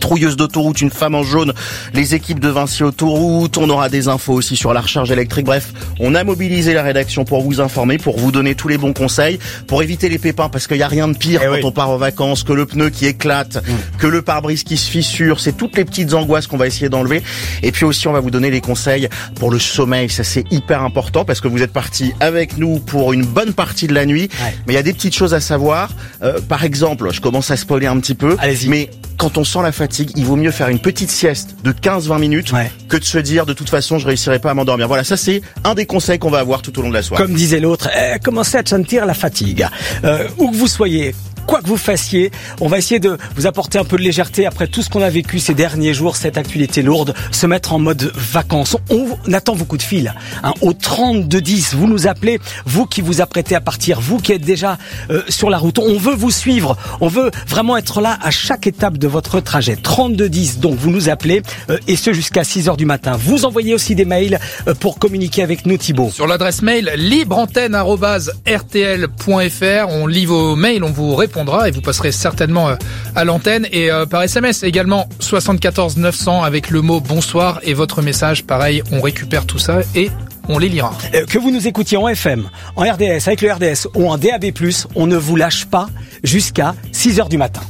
patrouilleuse d'autoroute, une femme en jaune, les équipes de Vinci Autoroute. On aura des infos aussi sur la recharge électrique. Bref, on a mobilisé la rédaction pour vous informer, pour vous donner tous les bons conseils, pour éviter les pépins, parce qu'il y a rien de pire quand on part en vacances que le pneu qui éclate, que le pare-brise qui se fissure. C'est toutes les petites angoisses qu'on va essayer d'enlever. Et puis aussi, on va vous donner les conseils pour le sommeil. Ça, c'est hyper important parce que vous êtes partis avec nous pour une bonne partie de la nuit. Mais il y a des petites choses à savoir. Par exemple, je commence à spoiler un petit peu. Allez-y. Mais quand on sent la fatigue, il vaut mieux faire une petite sieste de 15-20 minutes que de se dire de toute façon je réussirai pas à m'endormir. Voilà, ça c'est un des conseils qu'on va avoir tout au long de la soirée. Comme disait l'autre, commencez à sentir la fatigue. Où que vous soyez, quoi que vous fassiez, on va essayer de vous apporter un peu de légèreté après tout ce qu'on a vécu ces derniers jours, cette actualité lourde, se mettre en mode vacances. On attend vos coups de fil au 3210. Vous nous appelez, vous qui vous apprêtez à partir, vous qui êtes déjà sur la route. On veut vous suivre, on veut vraiment être là à chaque étape de votre trajet. 3210, donc vous nous appelez et ce jusqu'à 6h du matin. Vous envoyez aussi des mails pour communiquer avec nous, Thibaut. Sur l'adresse mail libreantenne@rtl.fr, on lit vos mails, on vous répondra et vous passerez certainement à l'antenne et par SMS également 74 900 avec le mot bonsoir et votre message. Pareil, on récupère tout ça et on les lira. Que vous nous écoutiez en FM, en RDS, avec le RDS ou en DAB+, on ne vous lâche pas jusqu'à 6h du matin.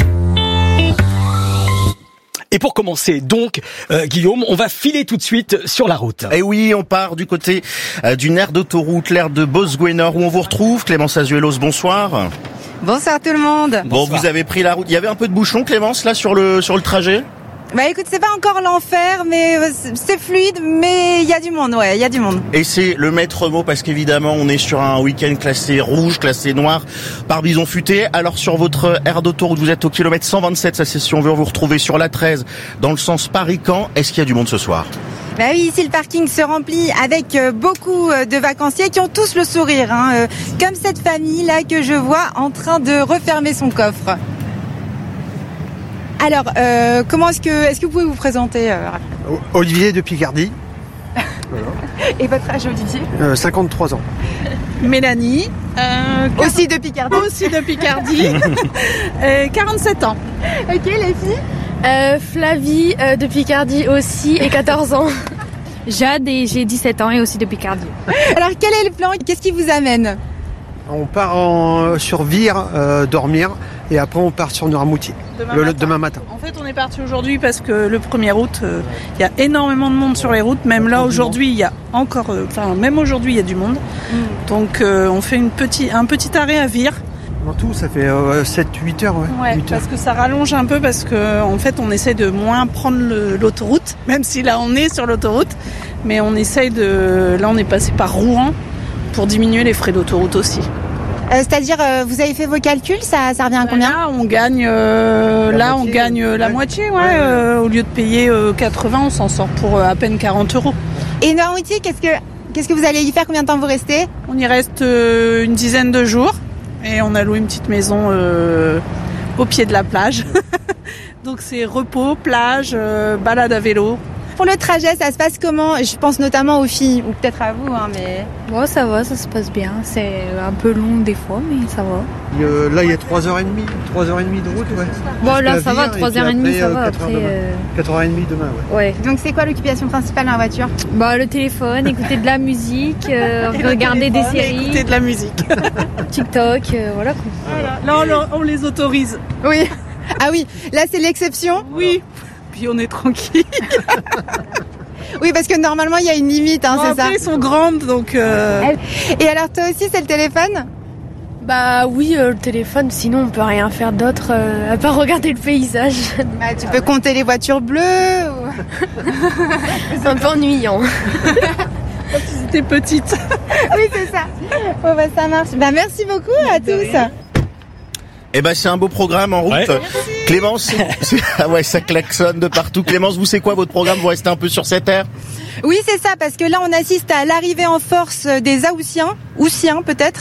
Et pour commencer, donc, Guillaume, on va filer tout de suite sur la route. Et oui, on part du côté d'une aire d'autoroute, l'aire de Bosguenor, où on vous retrouve. Clémence Azuelos, bonsoir. Bonsoir tout le monde. Bon, vous avez pris la route. Il y avait un peu de bouchon, Clémence, là, sur le trajet? Bah écoute, c'est pas encore l'enfer, mais c'est fluide, mais il y a du monde, il y a du monde. Et c'est le maître mot parce qu'évidemment, on est sur un week-end classé rouge, classé noir par bison futé. Alors sur votre aire d'autoroute, vous êtes au kilomètre 127, ça c'est si on veut vous retrouver sur la 13, dans le sens Paris-Caen. Est-ce qu'il y a du monde ce soir? Bah oui, ici le parking se remplit avec beaucoup de vacanciers qui ont tous le sourire, comme cette famille là que je vois en train de refermer son coffre. Alors, comment est-ce que vous pouvez vous présenter Olivier de Picardie. Voilà. Et votre âge, Olivier? 53 ans. Mélanie. Aussi de Picardie. Aussi de Picardie. 47 ans. Ok, les filles? Flavie de Picardie aussi et 14 ans. Jade et j'ai 17 ans et aussi de Picardie. Alors quel est le plan? Qu'est-ce qui vous amène? On part sur Vire dormir et après on part sur Noirmoutier demain matin. En fait on est parti aujourd'hui parce que le 1er août il y a énormément de monde sur les routes. Même là aujourd'hui il y a encore, même aujourd'hui il y a du monde. Donc on fait un petit arrêt à Vire. En tout, ça fait 7-8 heures. Ouais, 8 parce que ça rallonge un peu parce que en fait, on essaie de moins prendre l'autoroute, même si là, on est sur l'autoroute. Mais on essaye Là, on est passé par Rouen pour diminuer les frais d'autoroute aussi. C'est-à-dire, vous avez fait vos calculs, ça revient à combien? Là, on gagne, la moitié. Au lieu de payer 80, on s'en sort pour à peine 40 €. Et Noirmoutier, qu'est-ce que vous allez y faire? Combien de temps vous restez? On y reste une dizaine de jours. Et on a loué une petite maison au pied de la plage. Donc c'est repos, plage, balade à vélo. Pour le trajet, ça se passe comment? Je pense notamment aux filles, ou peut-être à vous, mais... Bon, ça va, ça se passe bien. C'est un peu long des fois, mais ça va. Là, il y a 3h30 de route, ouais. Bon, là, ça va, 3h30, ça va. Après, 4h30 demain, ouais. Donc, c'est quoi l'occupation principale dans la voiture? Bah, le téléphone, écouter de la musique, regarder des séries. Écouter de la musique. TikTok, voilà. Là, on les autorise. Oui. Ah oui, là, c'est l'exception? Oui. Puis on est tranquille. Oui, parce que normalement, il y a une limite, c'est ça? Après, ils sont grandes, donc... Et alors, toi aussi, c'est le téléphone? Bah oui, le téléphone, sinon on peut rien faire d'autre à part regarder le paysage. Bah, tu peux compter les voitures bleues ou... C'est un peu ennuyant. Quand tu étais petite. Oui, c'est ça. Bon, bah, ça marche. Bah, merci beaucoup à tous. Eh ben, c'est un beau programme en route. Ouais. Clémence, ça klaxonne de partout. Clémence, vous c'est quoi votre programme? Vous restez un peu sur cette aire? Oui, c'est ça, parce que là, on assiste à l'arrivée en force des Haussiens peut-être,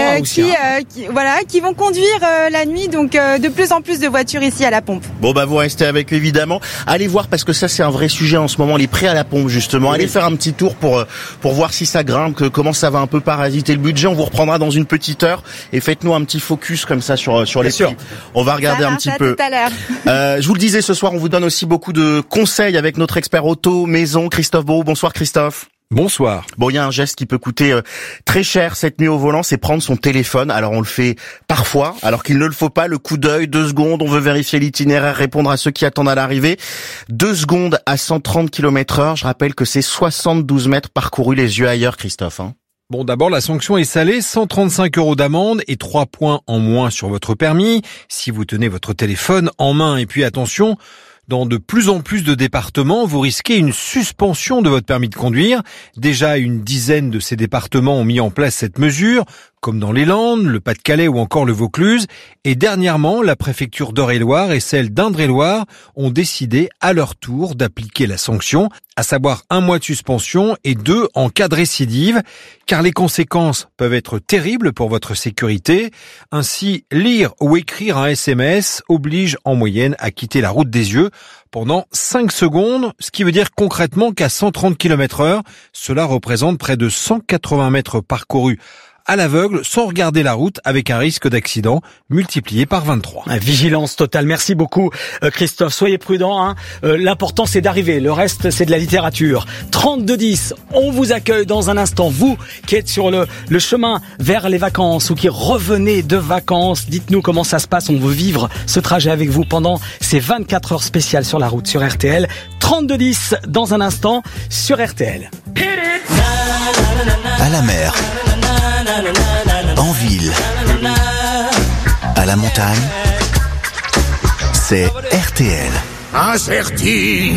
qui vont conduire la nuit, donc de plus en plus de voitures ici à la pompe. Bon, bah, vous restez avec eux, évidemment. Allez voir, parce que ça, c'est un vrai sujet en ce moment, les prix à la pompe, justement. Allez faire un petit tour pour voir si ça grimpe, comment ça va un peu parasiter le budget. On vous reprendra dans une petite heure et faites-nous un petit focus comme ça sur les prix. On va regarder un petit peu. l'heure. Je vous le disais, ce soir, on vous donne aussi beaucoup de conseils avec notre expert auto, maison, Christophe Beauroux. Bonsoir Christophe. Bonsoir. Bon, il y a un geste qui peut coûter très cher cette nuit au volant, c'est prendre son téléphone. Alors on le fait parfois, alors qu'il ne le faut pas. Le coup d'œil, 2 secondes, on veut vérifier l'itinéraire, répondre à ceux qui attendent à l'arrivée. 2 secondes à 130 km/h. Je rappelle que c'est 72 mètres parcourus les yeux ailleurs, Christophe. Bon, d'abord, la sanction est salée, 135 € d'amende et 3 points en moins sur votre permis si vous tenez votre téléphone en main. Et puis attention, dans de plus en plus de départements, vous risquez une suspension de votre permis de conduire. Déjà, une dizaine de ces départements ont mis en place cette mesure, comme dans les Landes, le Pas-de-Calais ou encore le Vaucluse. Et dernièrement, la préfecture d'Eure-et-Loir et celle d'Indre-et-Loire ont décidé à leur tour d'appliquer la sanction, à savoir 1 mois de suspension et 2 en cas de récidive, car les conséquences peuvent être terribles pour votre sécurité. Ainsi, lire ou écrire un SMS oblige en moyenne à quitter la route des yeux pendant 5 secondes, ce qui veut dire concrètement qu'à 130 km/h, cela représente près de 180 mètres parcourus à l'aveugle, sans regarder la route, avec un risque d'accident multiplié par 23. Vigilance totale. Merci beaucoup, Christophe. Soyez prudents. L'important, c'est d'arriver. Le reste, c'est de la littérature. 3210. On vous accueille dans un instant. Vous qui êtes sur le chemin vers les vacances ou qui revenez de vacances, dites-nous comment ça se passe. On veut vivre ce trajet avec vous pendant ces 24 heures spéciales sur la route sur RTL. 3210 dans un instant sur RTL. À la mer, en ville, à la montagne, c'est RTL. Incerti.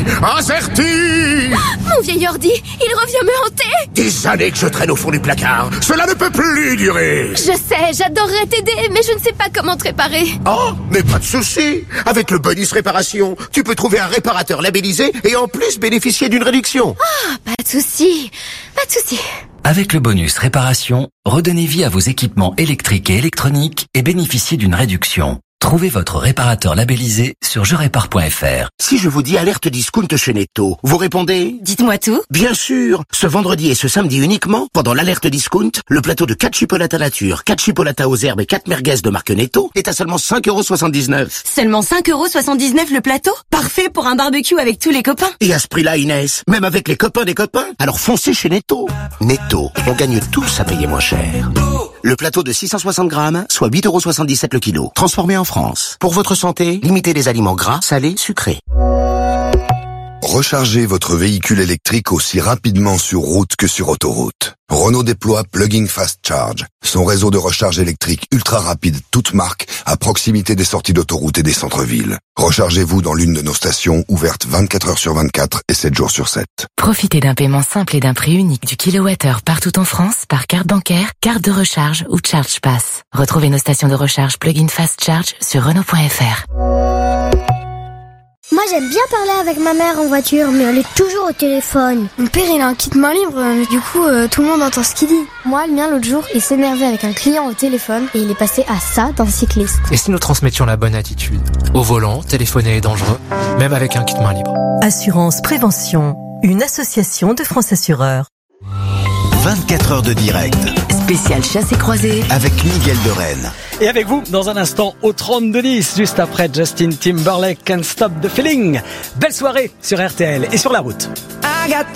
Mon vieil ordi, il revient me hanter. Des années que je traîne au fond du placard. Cela ne peut plus durer. Je sais, j'adorerais t'aider, mais je ne sais pas comment te réparer. Oh, mais pas de souci. Avec le bonus réparation, tu peux trouver un réparateur labellisé et en plus bénéficier d'une réduction. Ah, pas de souci. Avec le bonus réparation, redonnez vie à vos équipements électriques et électroniques et bénéficiez d'une réduction. Trouvez votre réparateur labellisé sur jerépare.fr. Si je vous dis alerte discount chez Netto, vous répondez? Dites-moi tout. Bien sûr. Ce vendredi et ce samedi uniquement, pendant l'alerte discount, le plateau de 4 chipolatas nature, 4 chipolatas aux herbes et 4 merguez de marque Netto est à seulement 5,79 €. Seulement 5,79 € le plateau? Parfait pour un barbecue avec tous les copains. Et à ce prix-là, Inès, même avec les copains des copains, alors foncez chez Netto. Netto, on gagne tous à payer moins cher. Le plateau de 660 grammes, soit 8,77 € le kilo. Transformé en France. Pour votre santé, limitez les aliments gras, salés, sucrés. Rechargez votre véhicule électrique aussi rapidement sur route que sur autoroute. Renault déploie Plug-in Fast Charge, son réseau de recharge électrique ultra rapide, toute marque, à proximité des sorties d'autoroute et des centres-villes. Rechargez-vous dans l'une de nos stations, ouvertes 24 heures sur 24 et 7 jours sur 7. Profitez d'un paiement simple et d'un prix unique du kilowattheure partout en France par carte bancaire, carte de recharge ou Charge Pass. Retrouvez nos stations de recharge Plug-in Fast Charge sur Renault.fr. Moi j'aime bien parler avec ma mère en voiture, mais elle est toujours au téléphone. Mon père il a un kit main libre, du coup tout le monde entend ce qu'il dit. Moi le mien l'autre jour il s'énervait avec un client au téléphone et il est passé à ça d'un cycliste. Et si nous transmettions la bonne attitude? Au volant, téléphoner est dangereux, même avec un kit main libre. Assurance Prévention, une association de France Assureurs. 24 heures de direct. Spécial chasse et croisée avec Miguel de Rennes. Et avec vous, dans un instant, au 3210, juste après Justin Timberlake, Can't Stop the Feeling. Belle soirée sur RTL et sur la route.